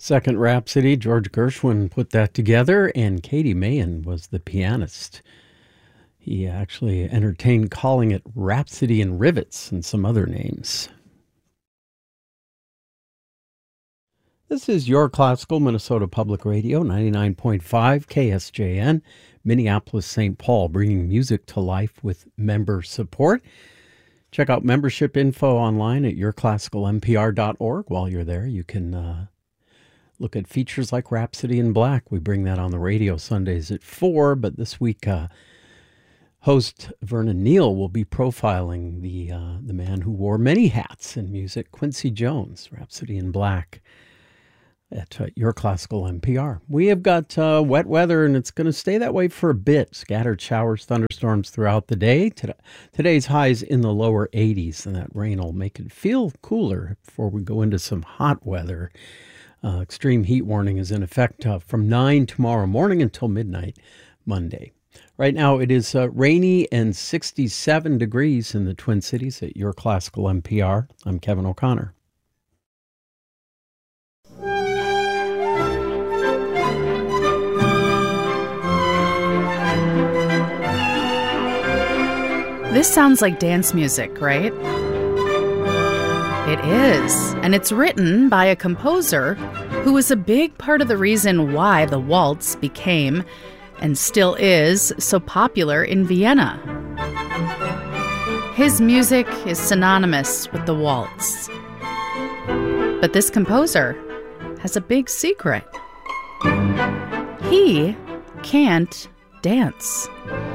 Second Rhapsody, George Gershwin put that together, and Katie Mahan was the pianist. He actually entertained calling it Rhapsody in Rivets and some other names. This is your classical Minnesota Public Radio, 99.5 KSJN, Minneapolis, St. Paul, bringing music to life with member support. Check out membership info online at yourclassicalmpr.org. While you're there, you can look at features like Rhapsody in Black. We bring that on the radio Sundays at 4, but this week host Vernon Neal will be profiling the man who wore many hats in music, Quincy Jones, Rhapsody in Black, at Your Classical NPR. We have got wet weather, and it's going to stay that way for a bit. Scattered showers, thunderstorms throughout the day. Today's highs in the lower 80s, and that rain will make it feel cooler before we go into some hot weather. Extreme heat warning is in effect from 9 tomorrow morning until midnight Monday. Right now it is rainy and 67 degrees in the Twin Cities at Your Classical NPR. I'm Kevin O'Connor. This sounds like dance music, right? It is, and it's written by a composer who was a big part of the reason why the waltz became, and still is, so popular in Vienna. His music is synonymous with the waltz. But this composer has a big secret. He can't dance.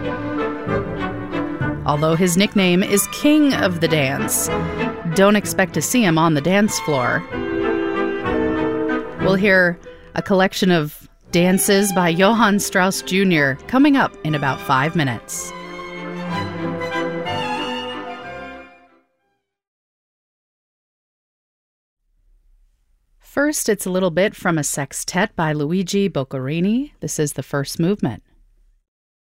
Although his nickname is King of the Dance, don't expect to see him on the dance floor. We'll hear a collection of dances by Johann Strauss Jr. coming up in about 5 minutes. First, it's a little bit from a sextet by Luigi Boccherini. This is the first movement.